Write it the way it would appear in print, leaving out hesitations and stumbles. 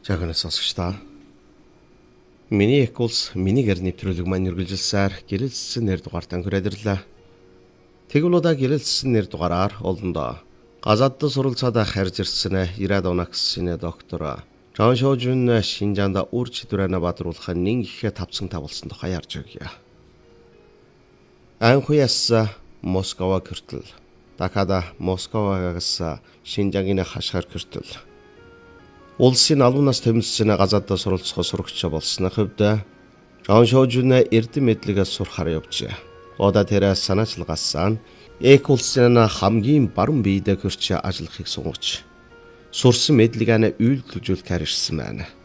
Жаахан сонсогчдоо. Миний экулс минийгээр нэвтрүүлэг маань үргэлжилсээр гэрэлтсэн нэр дугаартаа хүрээд ирлээ. Тэгвэл удаа гэрэлтсэн нэр дугаараар олондоо газадд суралцаад харж ирсэн ирээд онагсны доктор Жан Шожун Шинжаанда үр чидвэрэнэ бадруулах нэг их тавцсан тавлсан тухай ярьж өгье. Анхуяс Москва хүртэл дахиад Москвагаас Шинжаагийн хашгаар хүртэл улсын алуунаас томилсон газадд суралцах сурагч болсон хувьд Жан Шожун эрдэм мэдлэгээс сурахаар явжээ. Ода тэрээс санаачлагаасан экулсын хамгийн баруун биедээ хөрч ажиллахыг сунгаж сурсан мэдлэгээ үйлдвэрлэж ирсэн байна.